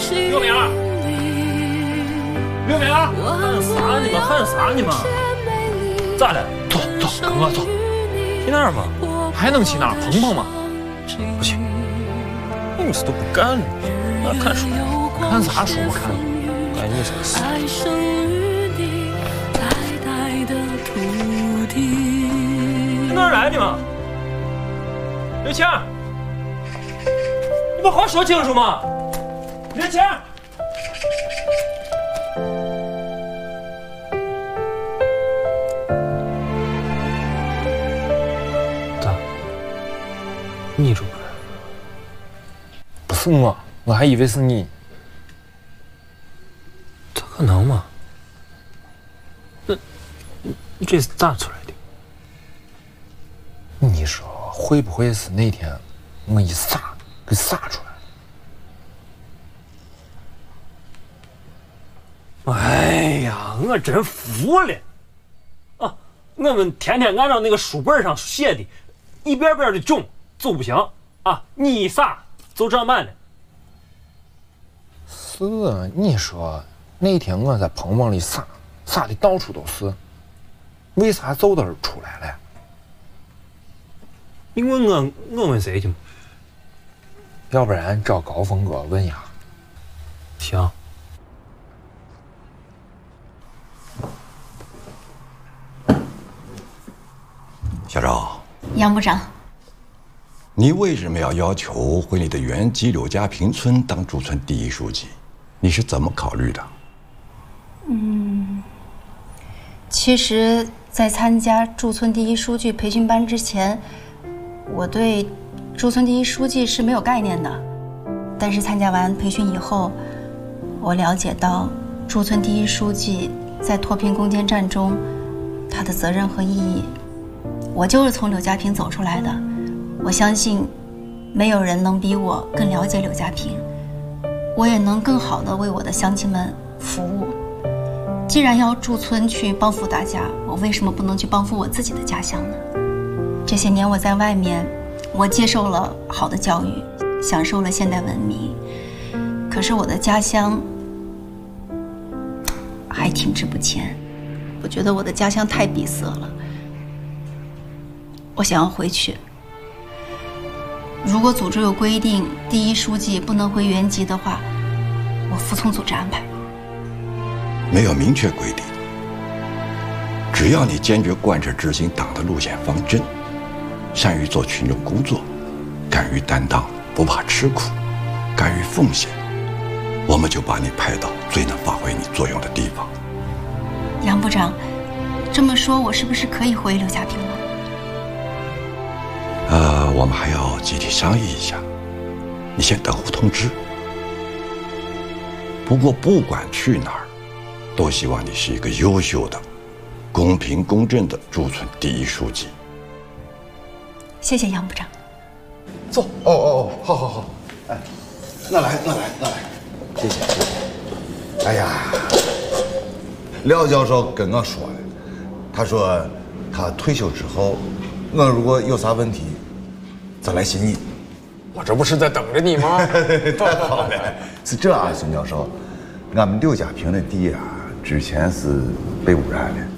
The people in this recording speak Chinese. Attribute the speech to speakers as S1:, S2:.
S1: 刘明儿，刘明儿，喊啥呢嘛？咋了？走，跟我走。去哪儿嘛？还能去哪儿？碰碰嘛？不去。你们是都不干了？我看书，看啥书？我看了，关你什么事？哪儿来的嘛？刘谦，你把话说清楚嘛！刘谦，
S2: 咋？你出不来？
S1: 不是我还以为是你。
S2: 咋可能嘛？那，你这是咋出来的？
S1: 你说会不会是那天我一撒给撒出来？
S2: 哎呀，我真服了！啊，我们天天按照那个书本上写的，一遍遍的种，就不行啊！你一撒就长满了。
S1: 是啊，你说那天我在棚往里撒的到处都是，为啥走的出来了？
S2: 你问我问谁去嘛？
S1: 要不然找高峰哥问呀。
S2: 行。
S3: 小赵，
S4: 杨部长，
S3: 你为什么要求回你的原籍柳家坪村当驻村第一书记？你是怎么考虑的？
S4: 其实，在参加驻村第一书记培训班之前，我对驻村第一书记是没有概念的。但是参加完培训以后，我了解到驻村第一书记在脱贫攻坚战中，他的责任和意义。我就是从柳家坪走出来的，我相信没有人能比我更了解柳家坪，我也能更好地为我的乡亲们服务。既然要驻村去帮扶大家，我为什么不能去帮扶我自己的家乡呢？这些年我在外面，我接受了好的教育，享受了现代文明，可是我的家乡还停滞不前。我觉得我的家乡太闭塞了，我想要回去。如果组织有规定第一书记不能回原籍的话，我服从组织安排。
S3: 没有明确规定，只要你坚决贯彻执行党的路线方针，善于做群众工作，敢于担当，不怕吃苦，敢于奉献，我们就把你派到最能发挥你作用的地方。
S4: 杨部长，这么说，我是不是可以回柳家坪了？
S3: 我们还要集体商议一下，你先等候通知。不过不管去哪儿，都希望你是一个优秀的、公平公正的驻村第一书记。
S4: 谢谢杨部长。
S5: 走。哦，好。哎，我来，谢谢。哎呀，廖教授跟我说了，他说他退休之后，我如果有啥问题，再来寻你。
S6: 我这不是在等着你吗？
S5: 太好了，是这啊，孙教授，俺们柳家坪的地啊，之前是被污染了。